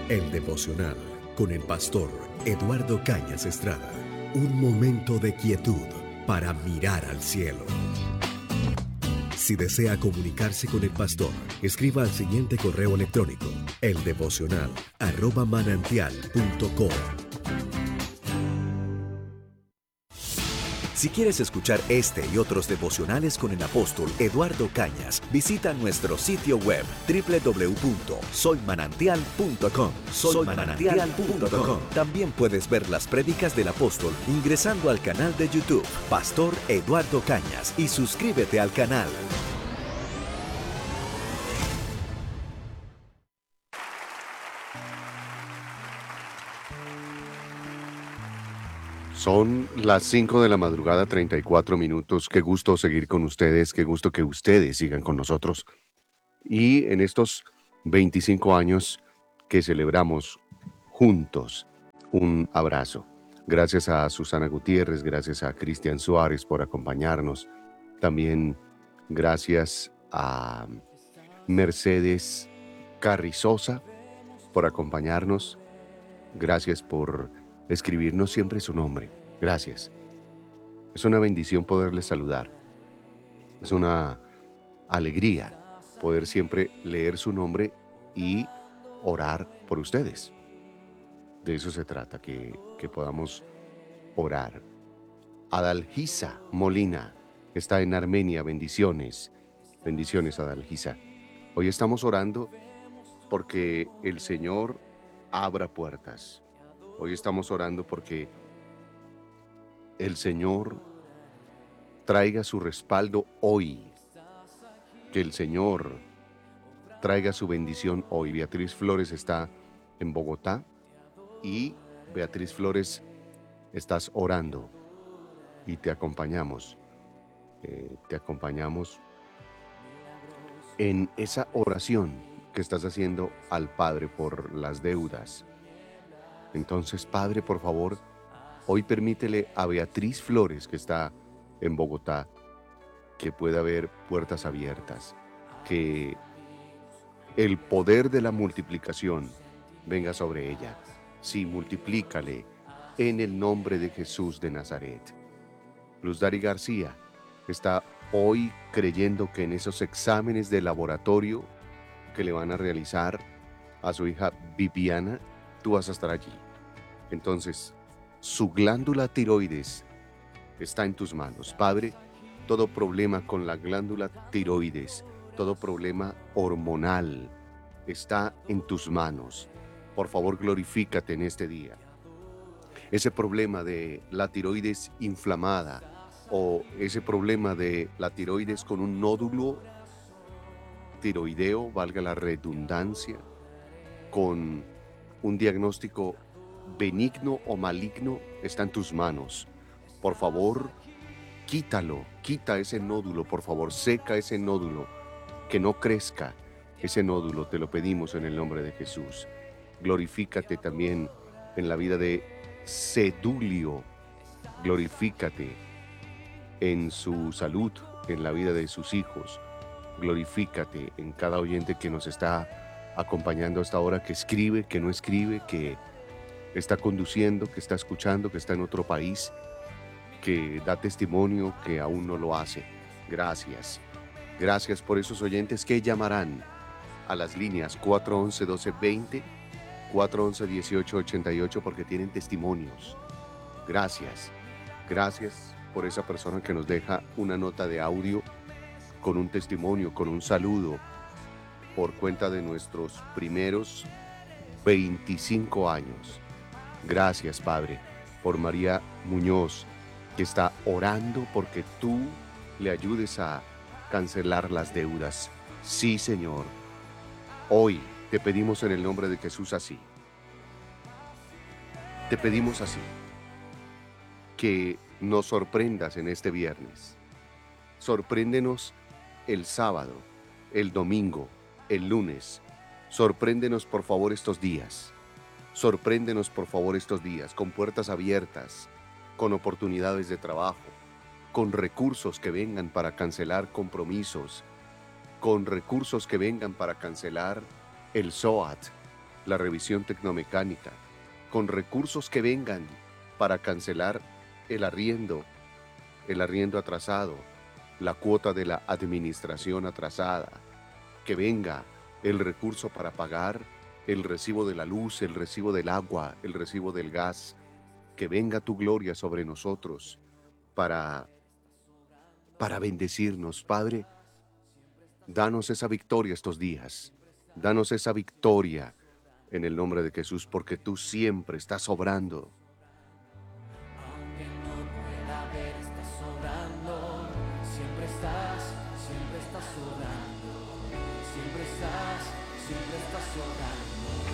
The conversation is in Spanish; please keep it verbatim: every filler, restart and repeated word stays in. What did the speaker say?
El devocional con el pastor Eduardo Cañas Estrada. Un momento de quietud para mirar al cielo. Si desea comunicarse con el pastor, escriba al siguiente correo electrónico: eldevocional arroba manantial punto com. Si quieres escuchar este y otros devocionales con el apóstol Eduardo Cañas, visita nuestro sitio web doble u doble u doble u punto soy manantial punto com. soy manantial punto com. También puedes ver las prédicas del apóstol ingresando al canal de YouTube Pastor Eduardo Cañas y suscríbete al canal. Son las cinco de la madrugada, treinta y cuatro minutos. Qué gusto seguir con ustedes, qué gusto que ustedes sigan con nosotros. Y en estos veinticinco años que celebramos juntos, un abrazo. Gracias a Susana Gutiérrez, gracias a Cristian Suárez por acompañarnos. También gracias a Mercedes Carrizosa por acompañarnos. Gracias por escribirnos siempre su nombre. Gracias. Es una bendición poderles saludar. Es una alegría poder siempre leer su nombre y orar por ustedes. De eso se trata, que, que podamos orar. Adalgisa Molina está en Armenia. Bendiciones. Bendiciones, Adalgisa. Hoy estamos orando porque el Señor abra puertas. Hoy estamos orando porque el Señor traiga su respaldo hoy. Que el Señor traiga su bendición hoy. Beatriz Flores está en Bogotá y Beatriz Flores, estás orando y te acompañamos. Eh, te acompañamos en esa oración que estás haciendo al Padre por las deudas. Entonces, Padre, por favor, hoy permítele a Beatriz Flores, que está en Bogotá, que pueda haber puertas abiertas, que el poder de la multiplicación venga sobre ella. Sí, multiplícale en el nombre de Jesús de Nazaret. Luz Dari García está hoy creyendo que en esos exámenes de laboratorio que le van a realizar a su hija Viviana, tú vas a estar allí. Entonces, su glándula tiroides está en tus manos. Padre, todo problema con la glándula tiroides, todo problema hormonal está en tus manos. Por favor, glorifícate en este día. Ese problema de la tiroides inflamada o ese problema de la tiroides con un nódulo tiroideo, valga la redundancia, con un diagnóstico benigno o maligno, está en tus manos. Por favor, quítalo, quita ese nódulo, por favor, seca ese nódulo, que no crezca ese nódulo, te lo pedimos en el nombre de Jesús. Glorifícate también en la vida de Cedulio, glorifícate en su salud, en la vida de sus hijos, glorifícate en cada oyente que nos está acompañando hasta ahora, que escribe, que no escribe, que está conduciendo, que está escuchando, que está en otro país, que da testimonio, que aún no lo hace. Gracias. Gracias por esos oyentes que llamarán a las líneas cuatro once, doce veinte, cuatro once, dieciocho ochenta y ocho porque tienen testimonios. Gracias. Gracias por esa persona que nos deja una nota de audio con un testimonio, con un saludo, por cuenta de nuestros primeros veinticinco años. Gracias, Padre, por María Muñoz, que está orando porque tú le ayudes a cancelar las deudas. Sí, Señor. Hoy te pedimos en el nombre de Jesús así. Te pedimos así, que nos sorprendas en este viernes. Sorpréndenos el sábado, el domingo, el lunes. Sorpréndenos, por favor, estos días. Sorpréndenos, por favor, estos días, con puertas abiertas, con oportunidades de trabajo, con recursos que vengan para cancelar compromisos, con recursos que vengan para cancelar el SOAT, la revisión tecnomecánica, con recursos que vengan para cancelar el arriendo, el arriendo atrasado, la cuota de la administración atrasada, que venga el recurso para pagar el recibo de la luz, el recibo del agua, el recibo del gas, que venga tu gloria sobre nosotros para, para bendecirnos. Padre, danos esa victoria estos días, danos esa victoria en el nombre de Jesús, porque tú siempre estás obrando. Aunque no pueda ver, estás obrando. Siempre estás, siempre estás obrando. Siempre estás, siempre estás obrando.